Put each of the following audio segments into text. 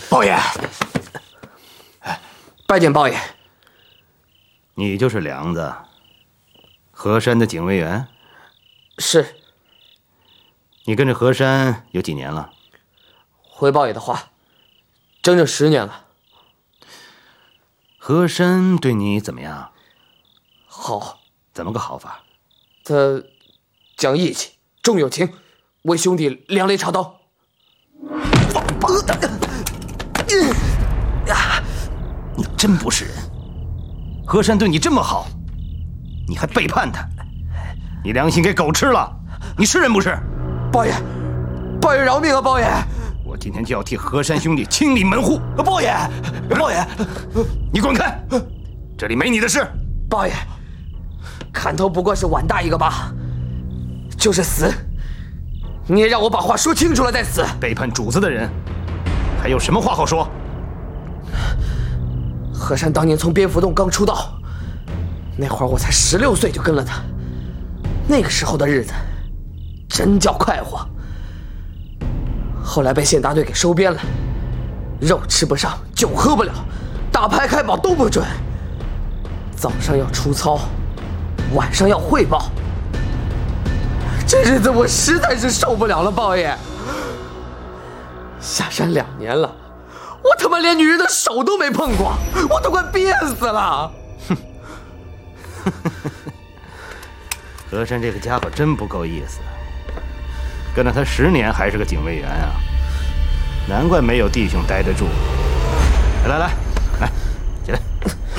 包爷，拜见包爷。 你就是梁子，河山的警卫员？ 是。 你跟着河山有几年了？ 回包爷的话，整整10年了。 河山对你怎么样？ 好。 怎么个好法？ 他讲义气，重友情，为兄弟两肋插刀。 你真不是人！河山对你这么好，你还背叛他，你良心给狗吃了！你是人不是？ 包爷，包爷饶命啊！包爷， 我今天就要替河山兄弟清理门户！ 包爷，包爷， 你滚开！这里没你的事！ 包爷，砍头不过是碗大一个疤，就是死，你也让我把话说清楚了再死。 背叛主子的人，还有什么话好说？ 河山当年从蝙蝠洞刚出道，那会儿我才16岁就跟了他，那个时候的日子真叫快活。后来被县大队给收编了，肉吃不上，酒喝不了，打牌开宝都不准，早上要出操，晚上要汇报，这日子我实在是受不了了，包爷。下山2年了，我他妈连女人的手都没碰过，我都快憋死了。 河山这个家伙真不够意思，跟了他10年还是个警卫员啊，难怪没有弟兄待得住。来，起来。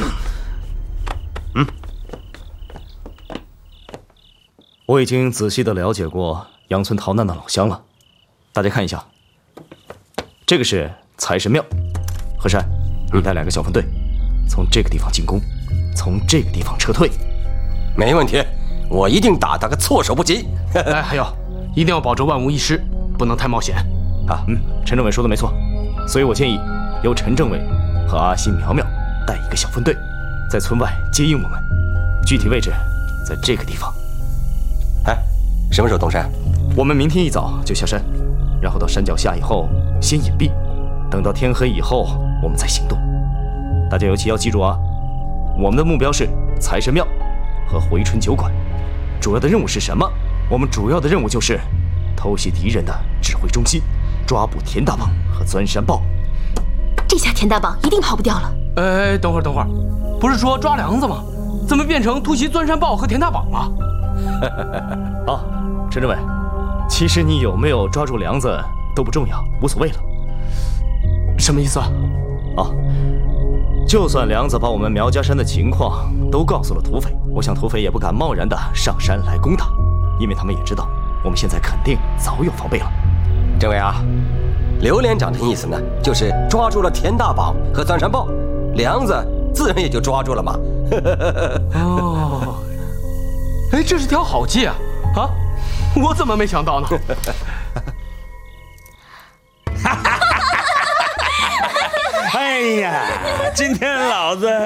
我已经仔细地了解过杨村逃难的老乡了，大家看一下，这个是财神庙。河山，你带2个小分队，从这个地方进攻，从这个地方撤退。 没问题，我一定打他个措手不及。 哎，还有，一定要保证万无一失，不能太冒险。 啊，陈政委说的没错，所以我建议由陈政委和阿西、苗苗带1个小分队，在村外接应我们，具体位置在这个地方。 哎，什么时候动山？ 我们明天一早就下山，然后到山脚下以后先隐蔽，等到天黑以后我们再行动。大家尤其要记住啊，我们的目标是财神庙和回春酒馆。主要的任务是什么？我们主要的任务就是偷袭敌人的指挥中心，抓捕田大棒和钻山豹。 这下田大棒一定跑不掉了。 哎，等会儿，不是说抓梁子吗？怎么变成突袭钻山豹和田大棒了？ 啊，陈政委，其实你有没有抓住梁子都不重要，无所谓了。 什么意思啊？ 就算梁子把我们苗家山的情况都告诉了土匪，我想土匪也不敢贸然的上山来攻打，因为他们也知道我们现在肯定早有防备了。 政委啊，刘连长的意思呢，就是抓住了田大棒和钻山豹，梁子自然也就抓住了嘛。 哦，哎，这是条好计啊！啊，我怎么没想到呢？ 哎呀，今天老子